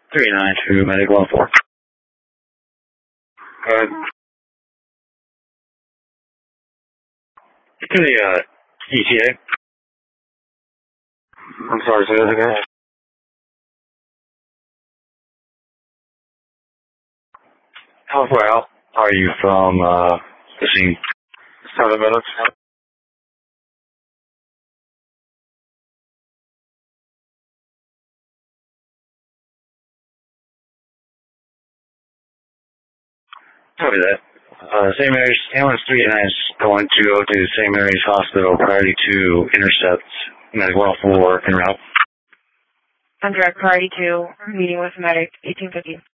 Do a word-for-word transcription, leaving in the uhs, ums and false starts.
three nine two, Medic one four. Go ahead. To the uh, E T A. I'm sorry, say that again. How far out are you from uh, the scene? Seven minutes. Copy that. Uh, Saint Mary's, ambulance three nine is going to go to Saint Mary's Hospital, priority to intercept Medic one four en route. On direct priority two, meeting with Medic eighteen fifty.